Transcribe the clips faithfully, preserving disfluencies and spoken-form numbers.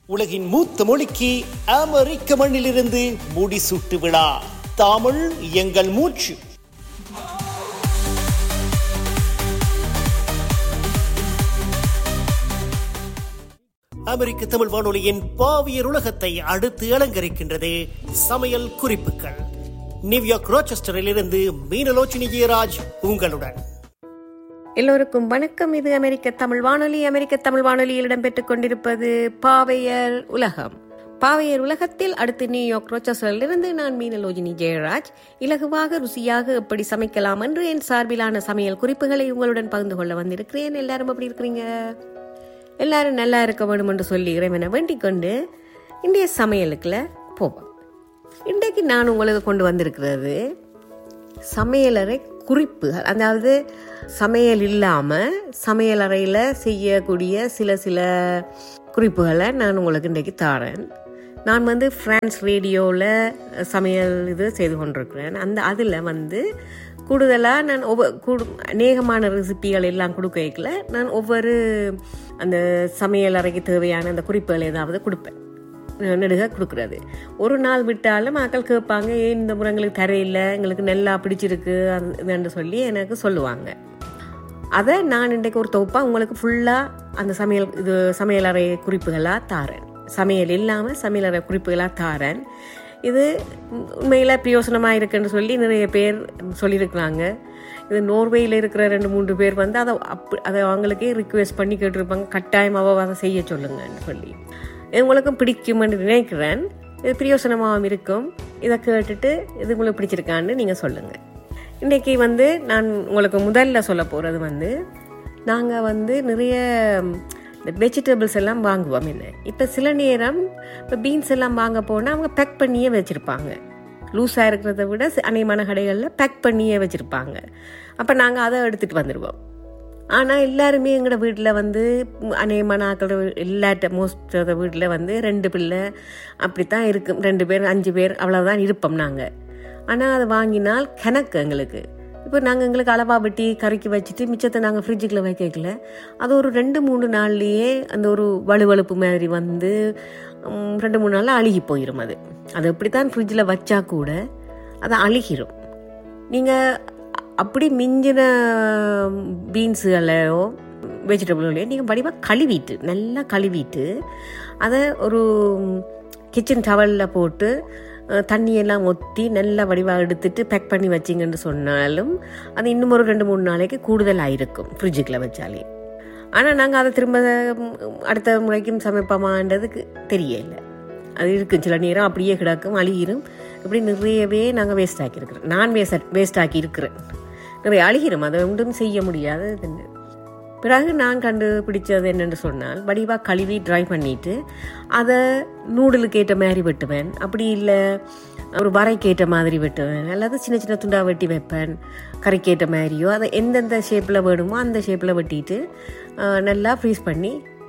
உலகின் மூத்த மொழிக்கு அமெரிக்க மண்ணிலிருந்து முடிசூட்டு விழா. தமிழ் எங்கள் மூச்சு. அமெரிக்க தமிழ் வானொலியின் பாவியர் உலகத்தை அடுத்து அலங்கரிக்கின்றது சமையல் குறிப்புகள். நியூயார்க் ரோச்செஸ்டரில் இருந்து மீனலோச்சினி ஜெயராஜ் உங்களுடன். எல்லோருக்கும் வணக்கம். இது அமெரிக்க தமிழ் வானொலி. அமெரிக்க தமிழ் வானொலியில் இடம்பெற்றுக் கொண்டிருப்பது பாவையர் உலகம். பாவையர் உலகத்தில் அடுத்து நியூயார்க் ரோச்செஸ்டரில் இருந்து நான் மீனலோச்சினி ஜெயராஜ் இலகுவாக ருசியாக எப்படி சமைக்கலாம் என்று என் சார்பிலான சமையல் குறிப்புகளை உங்களுடன் பகிர்ந்து கொள்ள வந்திருக்கிறேன். எல்லாரும் எப்படி இருக்கிறீங்க? எல்லாரும் நல்லா இருக்க வேண்டும் என்று சொல்லி இறைவனை வேண்டிக் கொண்டு இன்றைய சமையலுக்குள்ள போவோம். இன்றைக்கு நான் உங்களுக்கு கொண்டு வந்திருக்கிறது சமையலறை குறிப்புகள். அதாவது சமையல் இல்லாமல் சமையலறையில் செய்யக்கூடிய சில சில குறிப்புகளை நான் உங்களுக்கு இன்றைக்கு தாரேன். நான் வந்து ஃப்ரான்ஸ் ரேடியோவில் சமையல் இது செய்து கொண்டிருக்கிறேன். அந்த அதில் வந்து கூடுதலாக நான் ஒவ்வொரு கூடு அநேகமான ரெசிபிகள் எல்லாம் கொடுக்கல. நான் ஒவ்வொரு அந்த சமையல் அறைக்கு தேவையான அந்த குறிப்புகள் ஏதாவது கொடுப்பேன். நெடுக கொடுக்குறது ஒரு நாள் விட்டாலும் மக்கள் கேட்பாங்க, ஏன் இந்த முறை எங்களுக்கு தரையில்லை, எங்களுக்கு நல்லா பிடிச்சிருக்கு அதுன்னு சொல்லி எனக்கு சொல்லுவாங்க. அதை நான் இன்றைக்கு ஒரு தொகுப்பாக உங்களுக்கு ஃபுல்லாக அந்த சமையல் இது சமையலறை குறிப்புகளாக தாரேன். சமையல் இல்லாமல் சமையலறை குறிப்புகளாக தாரேன். இது உண்மையில் பிரயோசனமாக இருக்குன்னு சொல்லி நிறைய பேர் சொல்லியிருக்கிறாங்க. இது நோர்வேயில் இருக்கிற ரெண்டு மூன்று பேர் வந்து அதை அப் அதை அவங்களுக்கே ரிக்வெஸ்ட் பண்ணி கேட்டிருப்பாங்க, கட்டாயமாக அதை செய்ய சொல்லுங்கன்னு சொல்லி. உங்களுக்கும் பிடிக்கும்னு நினைக்கிறேன். இது பிரயோசனமாகவும் இருக்கும். இதை கேட்டுட்டு இது உங்களுக்கு பிடிச்சிருக்கான்னு நீங்கள் சொல்லுங்கள். இன்றைக்கி வந்து நான் உங்களுக்கு முதல்ல சொல்ல போகிறது வந்து, நாங்கள் வந்து நிறைய இந்த வெஜிடபிள்ஸ் எல்லாம் வாங்குவோம். என்ன இப்போ சில நேரம் இப்போ பீன்ஸ் எல்லாம் வாங்க போனால் அவங்க பேக் பண்ணியே வச்சுருப்பாங்க. லூஸாக இருக்கிறத விட அநேகமான கடைகளில் பேக் பண்ணியே வச்சுருப்பாங்க. அப்போ நாங்கள் அதை எடுத்துகிட்டு வந்துடுவோம். ஆனால் எல்லாருமே எங்களோட வீட்டில் வந்து அநேகமான ஆக்களோட எல்லாட்ட மோஸ்ட் ஆஃப் வீட்டில் வந்து ரெண்டு பிள்ளை அப்படித்தான் இருக்கும். ரெண்டு பேர் அஞ்சு பேர் அவ்வளோதான் இருப்போம் நாங்கள். ஆனால் அதை வாங்கினால் கணக்கு எங்களுக்கு. இப்போ நாங்கள் எங்களுக்கு அளவா வெட்டி கறிக்கு வச்சுட்டு மிச்சத்தை நாங்கள் ஃப்ரிட்ஜுக்குள்ளே வைக்கல. அது ஒரு ரெண்டு மூணு நாள்லேயே அந்த ஒரு வலுவழுப்பு மாதிரி வந்து ரெண்டு மூணு நாளில் அழுகி போயிடும். அது அது எப்படித்தான் ஃப்ரிட்ஜில் வச்சா கூட அது அழுகிடும். நீங்கள் அப்படி மிஞ்சின பீன்ஸுகளையோ வெஜிடபிள்களையோ நீங்கள் வடிவாக கழுவிட்டு நல்லா கழுவிட்டு அதை ஒரு கிச்சன் டவலில் போட்டு தண்ணியெல்லாம் ஒற்றி நல்லா வடிவாக எடுத்துட்டு பேக் பண்ணி வச்சிங்கன்னு சொன்னாலும் அது இன்னும் ஒரு ரெண்டு மூணு நாளைக்கு கூடுதலாக இருக்கும் ஃப்ரிட்ஜுக்குள்ளே வச்சாலே. ஆனால் நாங்கள் அதை திரும்ப அடுத்த முறைக்கும் சமைப்போமான்றதுக்கு தெரியல. அது இருக்கும் சில நேரம் அப்படியே கிடக்கும், அழுகிரும். இப்படி நிறையவே நாங்கள் வேஸ்ட் ஆக்கியிருக்கிறோம். நான் வேஸ்ட் வேஸ்ட் ஆக்கி இருக்கிறேன். நிறைய அழுகிரும், அதை ஒன்றும் செய்ய முடியாது. பிறகு நான் கண்டுபிடிச்சது என்னென்னு சொன்னால், வடிவாக கழுவி ட்ரை பண்ணிவிட்டு அதை நூடுலுக்கு ஏற்ற மாதிரி வெட்டுவேன். அப்படி இல்லை ஒரு வரைக்கு ஏற்ற மாதிரி வெட்டுவேன், அல்லது சின்ன சின்ன துண்டாக வெட்டி வைப்பேன். கறிக்கு ஏற்ற மாதிரியோ அதை எந்தெந்த ஷேப்பில் வேணுமோ அந்த ஷேப்பில் வெட்டிட்டு நல்லா ஃப்ரீஸ் பண்ணி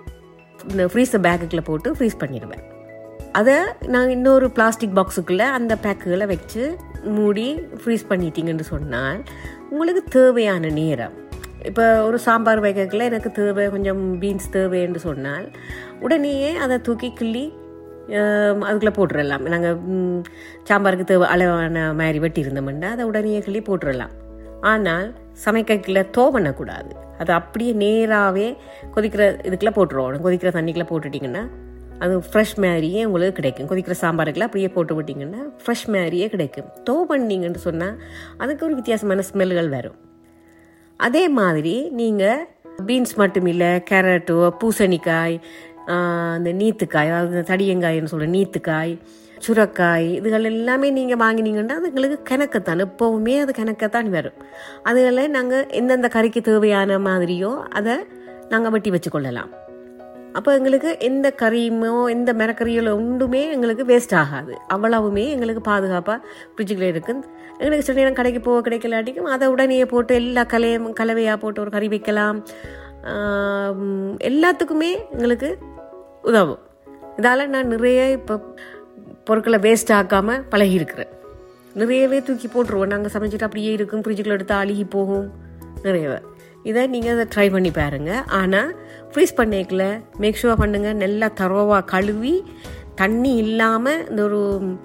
இந்த ஃப்ரீஸர் பேக்குக்குள்ளே போட்டு ஃப்ரீஸ் பண்ணிடுவேன். அதை நான் இன்னொரு பிளாஸ்டிக் பாக்ஸுக்குள்ளே அந்த பேக்குகளை வச்சு மூடி ஃப்ரீஸ் பண்ணிட்டீங்கன்னு சொன்னால் உங்களுக்கு தேவையான நேரம், இப்போ ஒரு சாம்பார் வைக்கல எனக்கு தேவை கொஞ்சம் பீன்ஸ் தேவை என்று சொன்னால் உடனேயே அதை தூக்கி கிள்ளி அதுக்குள்ளே போட்டுடலாம். நாங்கள் சாம்பாருக்கு தேவை அளவான மாதிரி வெட்டி இருந்தோம்னா அதை உடனே கிள்ளி போட்டுடலாம். ஆனால் சமைக்கல தோ பண்ணக்கூடாது. அது அப்படியே நேராகவே கொதிக்கிற இதுக்குள்ளே போட்டுருவோம். கொதிக்கிற தண்ணிக்குள்ளே போட்டுட்டிங்கன்னா அது ஃப்ரெஷ் மாதிரியே உங்களுக்கு கிடைக்கும். கொதிக்கிற சாம்பாருக்குள்ள அப்படியே போட்டு விட்டிங்கன்னா ஃப்ரெஷ் மாதிரியே கிடைக்கும். தோ பண்ணிங்கன்னு சொன்னால் அதுக்கு ஒரு வித்தியாசமான ஸ்மெல்கள் வரும். அதே மாதிரி நீங்கள் பீன்ஸ் மட்டும் இல்லை, கேரட்டோ பூசணிக்காய், அந்த நீத்துக்காய், அதாவது தடியங்காய்னு சொல்கிற நீத்துக்காய், சுரக்காய், இதுகள் எல்லாமே நீங்கள் வாங்கினீங்கன்னா அது எங்களுக்கு கணக்கத்தான், எப்போவுமே அது கணக்கத்தான் வரும். அதுகளை நாங்கள் எந்தெந்த கறிக்கு தேவையான மாதிரியோ அதை நாங்கள் வெட்டி வச்சு கொள்ளலாம். அப்போ எங்களுக்கு எந்த கறியுமோ எந்த மரக்கறிகளோ ஒன்றுமே எங்களுக்கு வேஸ்ட் ஆகாது. அவ்வளவுமே எங்களுக்கு பாதுகாப்பாக ஃப்ரிட்ஜுக்குள்ளே இருக்குது. எங்களுக்கு சில நேரம் கடைக்கு போக கிடைக்கலாட்டிக்கும் அதை உடனே போட்டு எல்லா கலையும் கலவையாக போட்டு ஒரு கறி வைக்கலாம். எல்லாத்துக்குமே எங்களுக்கு உதவும். இதால் நான் நிறைய இப்போ பொருட்களை வேஸ்ட் ஆக்காமல் பழகியிருக்கிறேன். நிறையவே தூக்கி போட்டுருவோம். நாங்கள் சமைச்சிட்டு அப்படியே இருக்கும், ஃப்ரிட்ஜுக்குள்ளே எடுத்து அழுகி போகும் நிறையவே. இதை நீங்கள் அதை ட்ரை பண்ணி பாருங்க. ஆனால் ஃப்ரீஸ் பண்ணிக்கல மேக் ஷுவர் பண்ணுங்கள், நல்லா தரோவாக கழுவி தண்ணி இல்லாமல் இந்த ஒரு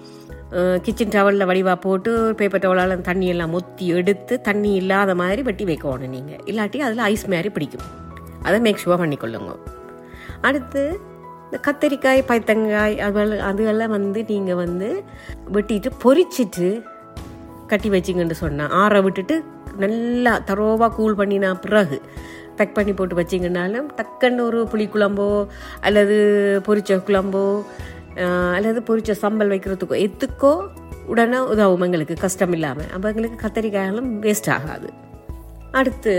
கிச்சன் டவலில் வடிவாக போட்டு பேப்பர் டவலால் தண்ணி எல்லாம் மொத்தி எடுத்து தண்ணி இல்லாத மாதிரி வெட்டி வைக்கணும் நீங்கள். இல்லாட்டி அதில் ஐஸ் மாதிரி பிடிக்கும். அதை மேக் ஷுவர் பண்ணிக்கொள்ளுங்க. அடுத்து இந்த கத்தரிக்காய் பைத்தங்காய் அது அதுகெல்லாம் வந்து நீங்கள் வந்து வெட்டிட்டு பொரிச்சிட்டு கட்டி வச்சிங்கன்னு சொன்னால் ஆற விட்டுட்டு நல்லா தரோவாக கூல் பண்ணினா பிறகு பேக் பண்ணி போட்டு வச்சிங்கன்னாலும் டக்குன்னு ஒரு புளி குழம்போ அல்லது பொரிச்ச குழம்போ அல்லது பொரிச்ச சம்பல் வைக்கிறதுக்கோ எதுக்கோ உடனே உதவும் எங்களுக்கு கஷ்டம் இல்லாமல். அப்போ எங்களுக்கு கத்தரிக்காயெல்லாம் வேஸ்ட் ஆகாது. அடுத்து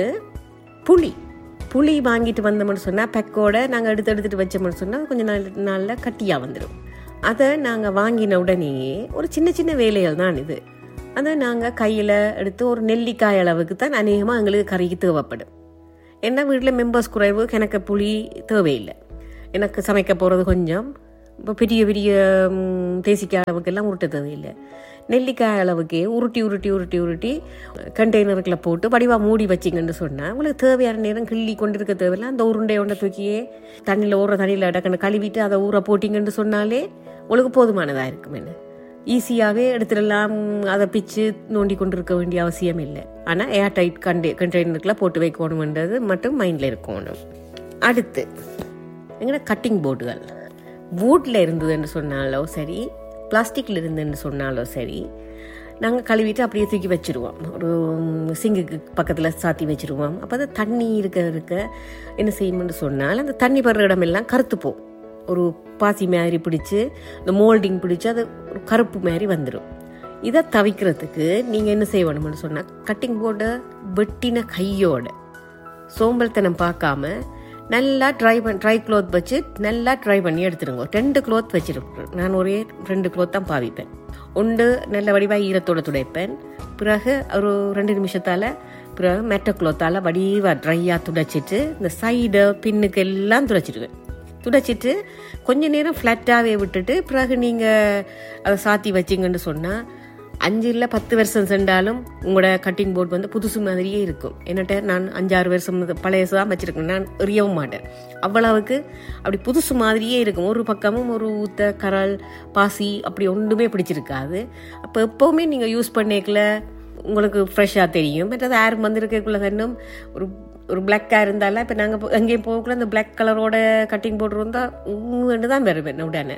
புளி புளி வாங்கிட்டு வந்தோம்னு சொன்னால் பெக்கோட நாங்கள் எடுத்து எடுத்துகிட்டு வச்சோம்னு சொன்னால் கொஞ்சம் நாள் நாளில் கட்டியாக வந்துடும். அதை நாங்கள் வாங்கின உடனேயே ஒரு சின்ன சின்ன வேலைகள் தான் இது. அதை நாங்கள் கையில் எடுத்து ஒரு நெல்லிக்காய் அளவுக்கு தான் அநேகமாக எங்களுக்கு கறிக்கு தேவைப்படும். ஏன்னா வீட்டில் மெம்பர்ஸ் குறைவு, எனக்கு புளி தேவையில்லை. எனக்கு சமைக்க போகிறது கொஞ்சம், இப்போ பெரிய பெரிய தேசிக்காய் அளவுக்கெல்லாம் உருட்ட தேவையில்லை. நெல்லிக்காய் அளவுக்கே உருட்டி உருட்டி உருட்டி உருட்டி கண்டெய்னருக்குள்ள போட்டு வடிவாக மூடி வச்சிங்கன்னு சொன்னால் உங்களுக்கு தேவையான நேரம் கிள்ளி கொண்டு இருக்க தேவையில்லை. அந்த உருண்டை ஒன்றை தூக்கியே தண்ணியில் ஊற தண்ணியில் டக்குன்னு கழுவிட்டு அதை ஊற போட்டிங்கன்னு சொன்னாலே உங்களுக்கு போதுமானதாக இருக்கும். என்ன ஈஸியாகவே எடுத்துடலாம். அதை பிச்சு நோண்டி கொண்டு இருக்க வேண்டிய அவசியம் இல்லை. ஆனால் ஏர் டைட் கண்டே கண்டெய்னருக்குள்ள போட்டு வைக்கணுன்றது மட்டும் மைண்டில் இருக்கணும். அடுத்து எங்கன்னா கட்டிங் போர்டுகள் வுட்டில் இருந்ததுன்னு சொன்னாலோ சரி, பிளாஸ்டிக்கில் இருந்துன்னு சொன்னாலோ சரி, நாங்கள் கழுவிட்டு அப்படியே தூக்கி வச்சுருவோம். ஒரு சிங்குக்கு பக்கத்தில் சாத்தி வச்சுருவோம். அப்போ அது தண்ணி இருக்க இருக்க என்ன செய்யணும்னு சொன்னால் அந்த தண்ணி படுற இடமெல்லாம் கருத்துப்போம். ஒரு பாசி மாதிரி பிடிச்சி இந்த மோல்டிங் பிடிச்சி அது ஒரு கருப்பு மாதிரி வந்துடும். இதை தவிக்கிறதுக்கு நீங்கள் என்ன செய்யணும்னு சொன்னால் கட்டிங் போர்டை வெட்டின கையோட சோம்பல்தனம் பார்க்காம நல்லா ட்ரை பண்ணி ட்ரை க்ளோத் வச்சு நல்லா ட்ரை பண்ணி எடுத்துடுங்க. ரெண்டு க்ளோத் வச்சுருக்கேன் நான், ஒரே ரெண்டு க்ளோத் தான் பாவிப்பேன். ஒன்று நல்ல வடிவாக ஈரத்தோடு துடைப்பேன். பிறகு ஒரு ரெண்டு நிமிஷத்தால் பிறகு மெட்ட க்ளோத்தால் வடிவாக ட்ரையாக துடைச்சிட்டு இந்த சைடு பின்னுக்கு எல்லாம் துடைச்சிடுவேன். துடைச்சிட்டு கொஞ்சம் நேரம் ஃப்ளாட்டாகவே விட்டுட்டு பிறகு நீங்கள் அதை சாத்தி வச்சிங்கன்னு சொன்னால் அஞ்சு இல்லை பத்து வருஷம் சென்றாலும் உங்களோட கட்டிங் போர்டு வந்து புதுசு மாதிரியே இருக்கும். என்னட்ட நான் அஞ்சாறு வருஷம் பழையசு தான் வச்சுருக்கேன். நான் எறியவும் மாட்டேன். அவ்வளவுக்கு அப்படி புதுசு மாதிரியே இருக்கும். ஒரு பக்கமும் ஒரு ஊத்த கரல் பாசி அப்படி ஒன்றுமே பிடிச்சிருக்காது. அப்போ எப்போவுமே நீங்கள் யூஸ் பண்ணிக்கல உங்களுக்கு ஃப்ரெஷ்ஷாக தெரியும். மற்றது ஏர் வந்திருக்கக்குள்ள இன்னும் ஒரு ஒரு பிளாக்காக இருந்தாலும் இப்போ நாங்கள் எங்கேயும் போகக்குள்ள அந்த பிளாக் கலரோட கட்டிங் போர்டு இருந்தால் ஊன்னு தான் வருவேன் உடனே.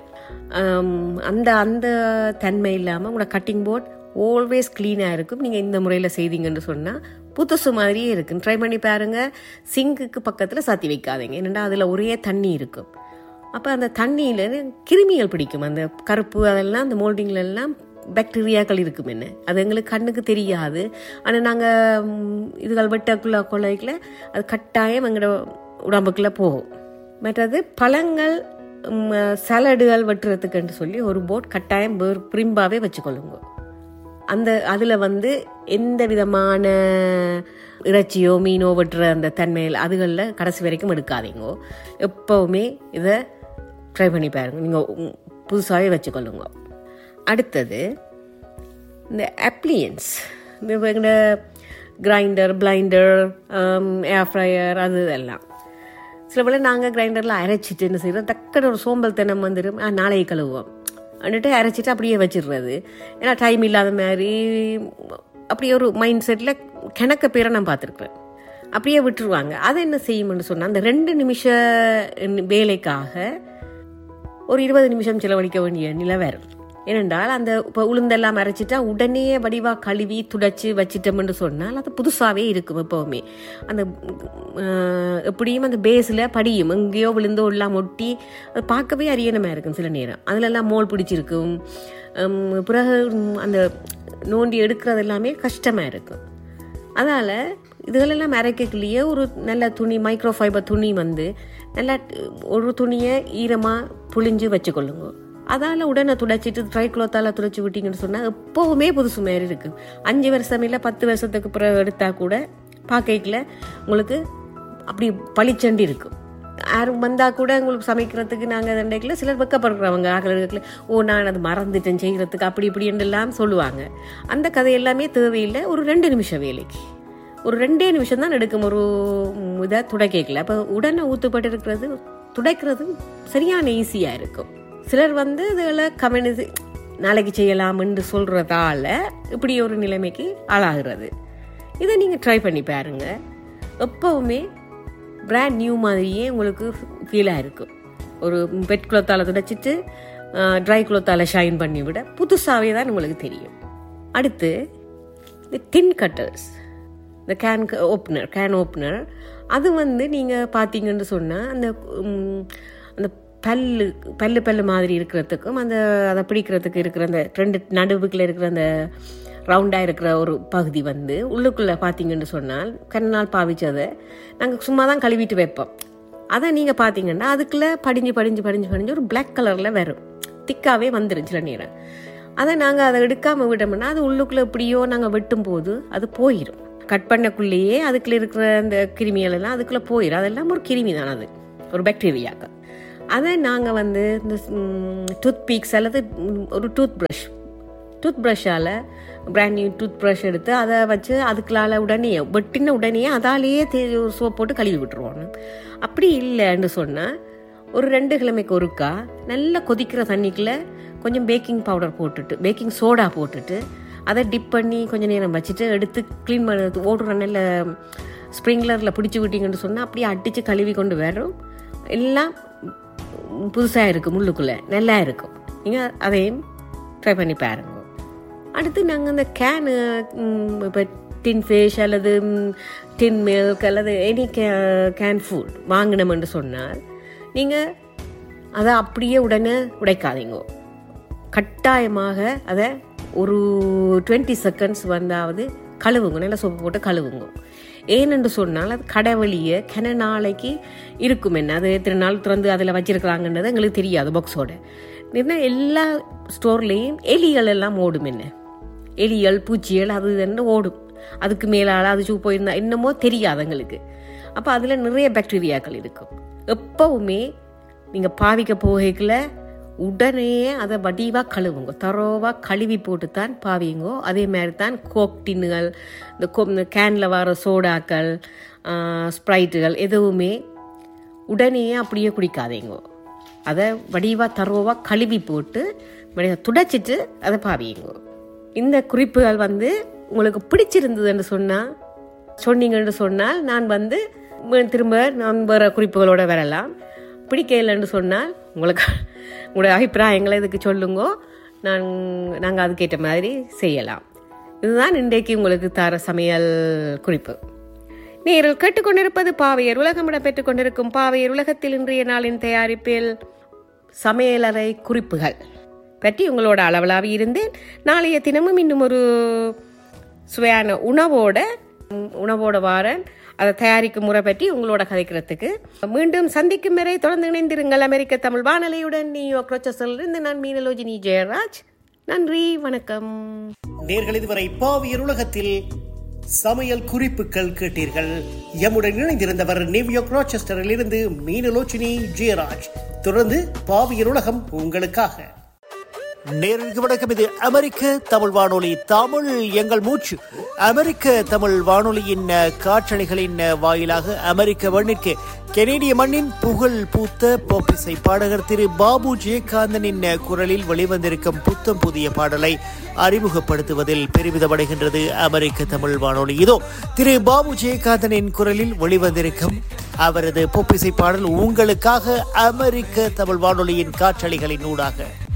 அந்த அந்த தன்மை இல்லாமல் உங்களோட கட்டிங் போர்ட் ஆல்வேஸ் க்ளீனாக இருக்கும். நீங்கள் இந்த முறையில் செய்தீங்கன்னு சொன்னால் புதுசு மாதிரியே இருக்கும். ட்ரை பண்ணி பாருங்கள். சிங்குக்கு பக்கத்தில் சாத்தி வைக்காதீங்க. என்னென்னா அதில் ஒரே தண்ணி இருக்கும். அப்போ அந்த தண்ணியில் கிருமிகள் பிடிக்கும். அந்த கருப்பு அதெல்லாம் அந்த மோல்டிங்லெல்லாம் பாக்டீரியாக்கள் இருக்கும். என்ன அது எங்களுக்கு கண்ணுக்கு தெரியாது. ஆனால் நாங்கள் இதுகள் வெட்டக்குள்ள கொள்ளைக்குள்ள அது கட்டாயம் எங்களோட உடம்புக்குள்ளே போகும். மற்றது பழங்கள் சலடுகள் வெட்டுறதுக்குன்னு சொல்லி ஒரு போட் கட்டாயம் பிரிம்பாவே வச்சுக்கொள்ளுங்க. அந்த அதில் வந்து எந்த விதமான இறைச்சியோ மீனோ வெட்டுற அந்த தன்மையில் அதுகளில் கடைசி வரைக்கும் எடுக்காதீங்க. எப்போவுமே இதை ட்ரை பண்ணி பாருங்க. நீங்கள் புதுசாகவே வச்சுக்கொள்ளுங்க. அடுத்தது இந்த அப்ளியன்ஸ், இந்த கிரைண்டர் பிளைண்டர் ஏர் ஃப்ரையர் அது இதெல்லாம் சில வேளை நாங்கள் கிரைண்டரில் அரைச்சிட்டு என்ன செய்கிறோம், டக்குனு ஒரு சோம்பல் தனம் வந்துடும். நாளைக்கு கழுவுவோம் வந்துட்டு அரைச்சிட்டு அப்படியே வச்சிடுறது. ஏன்னா டைம் இல்லாத மாதிரி அப்படியே ஒரு மைண்ட் செட்டில் கிணக்க பேரை நான் பார்த்துருக்குறேன். அப்படியே விட்டுருவாங்க. அதை என்ன செய்யும்னு சொன்னால் அந்த ரெண்டு நிமிஷ வேலைக்காக ஒரு இருபது நிமிஷம் செலவழிக்க வேண்டிய நிலை வரும். ஏனென்றால் அந்த இப்போ உளுந்தெல்லாம் அரைச்சிட்டா உடனே வடிவாக கழுவி துடைச்சி வச்சிட்டோம்னு சொன்னால் அது புதுசாகவே இருக்கும். எப்போவுமே அந்த எப்படியும் அந்த பேஸில் படியும், எங்கேயோ விழுந்தோ எல்லாம் ஒட்டி அது பார்க்கவே அரியணமாக இருக்கும். சில நேரம் அதிலெல்லாம் மோல் பிடிச்சிருக்கும். பிறகு அந்த நோண்டி எடுக்கிறது எல்லாமே கஷ்டமாக இருக்கும். அதனால் இதுகளெல்லாம் அரைக்கலையே ஒரு நல்ல துணி, மைக்ரோ ஃபைபர் துணி வந்து நல்லா ஒரு துணியை ஈரமாக புழிஞ்சு வச்சுக்கொள்ளுங்க. அதால் உடனே துடைச்சிட்டு ட்ரை க்ளோத்தால் துடைச்சி விட்டிங்கன்னு சொன்னால் எப்போவுமே புதுசு மாதிரி இருக்குது. அஞ்சு வருஷம் இல்லை பத்து வருஷத்துக்கு பிறகு எடுத்தால் கூட பார்க்கல உங்களுக்கு அப்படி பளிச்சண்டி இருக்கும். யாரும் வந்தால் கூட உங்களுக்கு சமைக்கிறதுக்கு நாங்கள் தண்டைக்கில் சிலர் வெக்கப்படுறவங்க ஆகல, ஓ நான் அது மறந்துட்டேன் செய்கிறதுக்கு அப்படி இப்படி என்றெல்லாம் சொல்லுவாங்க. அந்த கதை எல்லாமே தேவையில்லை. ஒரு ரெண்டு நிமிஷம் வேலைக்கு ஒரு ரெண்டே நிமிஷம் தான் எடுக்கும் ஒரு இதை துடைக்கல. அப்போ உடனே ஊற்றுப்பட்டு இருக்கிறது துடைக்கிறது சரியான ஈஸியாக இருக்கும். சிலர் வந்து இதில் கமெண்ட் நாளைக்கு செய்யலாம்னு சொல்கிறதால இப்படி ஒரு நிலைமைக்கு ஆளாகிறது. இதை நீங்கள் ட்ரை பண்ணி பாருங்க. எப்போவுமே பிராண்ட் நியூ மாதிரியே உங்களுக்கு ஃபீலாக இருக்கும். ஒரு பெட் குளத்தால் துடைச்சிட்டு ட்ரை குளத்தால் ஷைன் பண்ணி விட புதுசாகவே தான் உங்களுக்கு தெரியும். அடுத்து இந்த தின் கட்டர்ஸ், இந்த கேன் ஓப்பனர் கேன் ஓப்பனர் அது வந்து நீங்கள் பார்த்தீங்கன்னு சொன்னால் அந்த அந்த பல்லு பல்லு பல்லு மாதிரி இருக்கிறதுக்கும் அந்த அதை பிடிக்கிறதுக்கு இருக்கிற அந்த ரெண்டு நடுவுக்குள்ள இருக்கிற அந்த ரவுண்டாக இருக்கிற ஒரு பகுதி வந்து உள்ளுக்குள்ளே பார்த்தீங்கன்னு சொன்னால் கண்ணால் பாவிச்சதை நாங்கள் சும்மா தான் கழுவிட்டு வைப்போம். அதை நீங்கள் பார்த்தீங்கன்னா அதுக்குள்ளே படிஞ்சு படிஞ்சு படிஞ்சு படிஞ்சு ஒரு பிளாக் கலரில் வரும், திக்காகவே வந்துடும் சில நேரம். அதை நாங்கள் அதை எடுக்காமல் விட்டோம்னா அது உள்ளுக்குள்ளே எப்படியோ நாங்கள் வெட்டும் போது அது போயிடும். கட் பண்ணக்குள்ளேயே அதுக்குள்ளே இருக்கிற அந்த கிருமிகள் எல்லாம் அதுக்குள்ளே போயிடும். அதெல்லாம் ஒரு கிருமி தான், அது ஒரு பாக்டீரியாக்கள். அதை நாங்கள் வந்து இந்த டூத் பீக்ஸ் அல்லது ஒரு tooth brush tooth ப்ரஷ்ஷால் brand new tooth brush எடுத்து அதை வச்சு அதுக்குள்ளால உடனே வெட்டின உடனே அதாலேயே தே ஒரு சோப் போட்டு கழுவி விட்டுருவோம். அப்படி இல்லைன்னு சொன்னால் ஒரு ரெண்டு கிழமைக்கு ஒருக்கா நல்லா கொதிக்கிற தண்ணிக்குள்ளே கொஞ்சம் பேக்கிங் பவுடர் போட்டுட்டு பேக்கிங் சோடா போட்டுட்டு அதை டிப் பண்ணி கொஞ்சம் நேரம் வச்சுட்டு எடுத்து க்ளீன் பண்ண ஓடுற நல்ல ஸ்ப்ரிங்க்லரில் பிடிச்சி விட்டிங்கன்னு சொன்னால் அப்படியே அடித்து கழுவி கொண்டு வரும். எல்லாம் புதுசாக இருக்கும், முள்ளுக்குள்ளே நல்லா இருக்கும். நீங்கள் அதையும் ட்ரை பண்ணி பாருங்க. அடுத்து நாங்கள் இந்த கேனு இப்போ டின் ஃபிஷ் அல்லது டின் மில்க் அல்லது எனி கே கேன் ஃபுட் வாங்கினோம்னு சொன்னால் நீங்கள் அதை அப்படியே உடனே உடைக்காதீங்க. கட்டாயமாக அதை ஒரு டுவெண்ட்டி செகண்ட்ஸ் வந்தாவது கழுவுங்க, நல்லா சோப்பு போட்டு கழுவுங்க. ஏனென்று சொன்னால் அது கடைவழியை கன நாளைக்கு இருக்கும். என்ன அது எத்தனை நாள் திறந்து அதில் வச்சிருக்கிறாங்கன்றது எங்களுக்கு தெரியாது. பாக்ஸோட என்ன எல்லா ஸ்டோர்லேயும் எலிகள் எல்லாம் ஓடும். என்ன எலிகள் பூச்சிகள் அது என்ன ஓடும். அதுக்கு மேலால் அது சூ போயிருந்தா என்னமோ தெரியாது எங்களுக்கு. அப்போ அதில் நிறைய பாக்டீரியாக்கள் இருக்கும். எப்பவுமே நீங்கள் பாவிக்க போகல உடனே அதை வடிவாக கழுவுங்க, தரோவாக கழுவி போட்டு தான் பாவிங்கோ. அதே மாதிரி தான் கோக் டின்னுகள், இந்த கோ இந்த கேனில் வர சோடாக்கள், ஸ்ப்ரைட்டுகள் எதுவுமே உடனே அப்படியே குடிக்காதீங்கோ. அதை வடிவாக தரோவாக கழுவி போட்டு துடைச்சிட்டு அதை பாவிங்கோ. இந்த குறிப்புகள் வந்து உங்களுக்கு பிடிச்சிருந்ததுன்னு சொன்னால் சொன்னீங்கன்னு சொன்னால் நான் வந்து திரும்ப நான் வேறு குறிப்புகளோட வரலாம். பிடிக்கலைன்னு சொன்னால் உங்களுக்கு உங்களோட அபிப்பிராயங்களை இதுக்கு சொல்லுங்கோ. நான் நாங்கள் அதுக்கேற்ற மாதிரி செய்யலாம். இதுதான் இன்றைக்கு உங்களுக்கு தர சமையல் குறிப்பு. நீங்கள் கேட்டுக்கொண்டிருப்பது பாவையர் உலகம் இடம் பெற்றுக் கொண்டிருக்கும் பாவையர் உலகத்தில் இன்றைய நாளின் தயாரிப்பில் சமையலறை குறிப்புகள் பற்றி உங்களோட அளவலாவி இருந்தேன். நாளைய தினமும் இன்னும் ஒரு சுவையான உணவோட உணவோட வாரன் அதை தயாரிக்கும் முறை பற்றி உங்களோட கதைக்கிறதுக்கு மீண்டும் சந்திக்கும் வரை தொடர்ந்து இணைந்திருங்கள் அமெரிக்க தமிழ் வானொலியுடன். நியூயார்க் ரோச்சஸிலிருந்து நான் மீனலோஜினி ஜெயராஜ். நன்றி, வணக்கம். நேர்கள் இதுவரை பாவியர் உலகத்தில் சமையல் குறிப்புகள் கேட்டீர்கள். எம்முடன் இணைந்திருந்தவர் நியூயார்க் ரோச்செஸ்டரில் இருந்து மீனலோஜினி ஜெயராஜ். தொடர்ந்து பாவியர் உலகம் உங்களுக்காக. நேருக்கு வணக்கம். இது அமெரிக்க தமிழ் வானொலி, தமிழ் எங்கள் மூச்சு. அமெரிக்க தமிழ் வானொலியின் காற்றலைகளின் வாயிலாக அமெரிக்க மண்ணிற்கு கெனேடிய மண்ணின் புகழ் பூத்த போப்பிசை பாடகர் திரு பாபு ஜெயகாந்தனின் குரலில் வெளிவந்திருக்கும் புத்தம் புதிய பாடலை அறிமுகப்படுத்துவதில் பெருமிதமடைகின்றது அமெரிக்க தமிழ் வானொலி. இதோ திரு பாபு ஜெயகாந்தனின் குரலில் வெளிவந்திருக்கும் அவரது போப்பிசை பாடல் உங்களுக்காக அமெரிக்க தமிழ் வானொலியின் காற்றலைகளின் ஊடாக.